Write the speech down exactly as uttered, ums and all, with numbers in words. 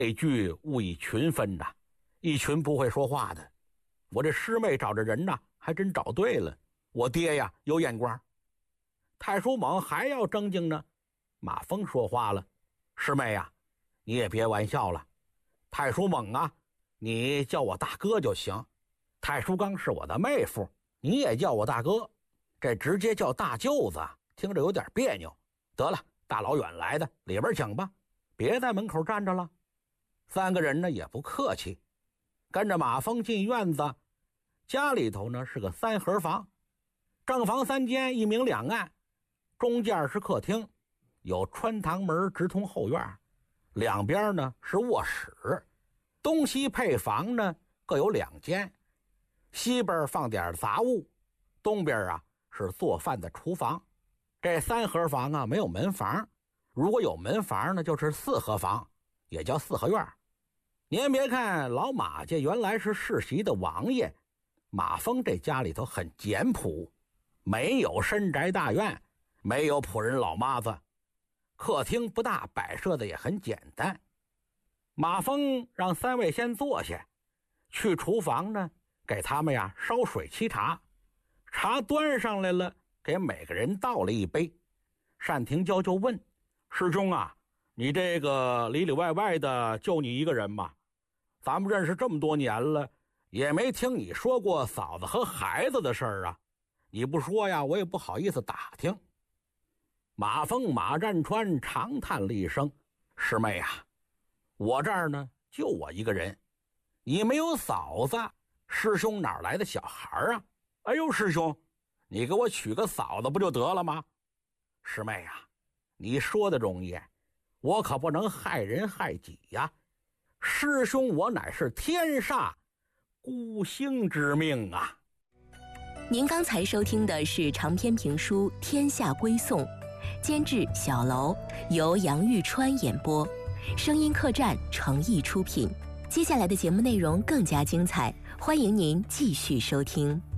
这句物以群分呐，一群不会说话的。我这师妹找这人呐，还真找对了。我爹呀有眼光。太叔猛还要争竞呢，马蜂说话了：“师妹呀，你也别玩笑了。太叔猛啊，你叫我大哥就行。太叔刚是我的妹夫，你也叫我大哥。这直接叫大舅子，听着有点别扭。得了，大老远来的，里边请吧，别在门口站着了。”三个人呢也不客气，跟着马蜂进院子。家里头呢是个三合房，正房三间，一明两暗，中间是客厅，有穿堂门直通后院，两边呢是卧室，东西配房呢各有两间，西边放点杂物，东边啊是做饭的厨房。这三合房啊没有门房，如果有门房呢就是四合房，也叫四合院。您别看老马家原来是世袭的王爷，马蜂这家里头很简朴，没有深宅大院，没有仆人老妈子，客厅不大，摆设的也很简单。马蜂让三位先坐下，去厨房呢给他们呀烧水沏茶，茶端上来了，给每个人倒了一杯。单廷娇就问：“师兄啊，你这个里里外外的就你一个人吗？咱们认识这么多年了，也没听你说过嫂子和孩子的事儿啊，你不说呀，我也不好意思打听。”马蜂马占川长叹了一声：“师妹啊，我这儿呢就我一个人，你没有嫂子，师兄哪来的小孩啊？哎呦，师兄，你给我娶个嫂子不就得了吗？”“师妹啊，你说的容易，我可不能害人害己呀。师兄我乃是天煞孤星之命啊。” 您刚才收听的是长篇评书《天下归宋》，监制小楼，由杨玉川演播，声音客栈诚意出品。接下来的节目内容更加精彩，欢迎您继续收听。